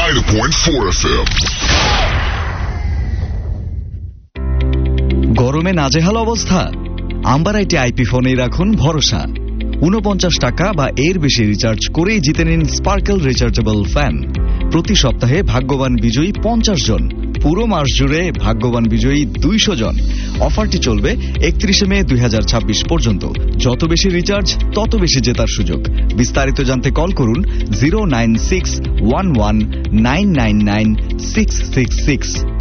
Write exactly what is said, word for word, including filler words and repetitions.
ninety point four F M. গরমে নাজেহাল অবস্থা? আম্বার আইটি আইপি ফোনেই রাখুন ভরসা। উনপঞ্চাশ টাকা বা এর বেশি রিচার্জ করেই জিতে নিন স্পার্কেল রিচার্জেবল ফ্যান। প্রতি সপ্তাহে ভাগ্যবান বিজয়ী পঞ্চাশ জন, পুরো মাস জুড়ে ভাগ্যবান বিজয়ী দুইশো জন। অফারটি চলবে একত্রিশে মে দুই হাজার ছাব্বিশ পর্যন্ত। যত বেশি রিচার্জ তত বেশি জেতার সুযোগ। বিস্তারিত জানতে কল করুন zero nine six one one nine nine nine six six six.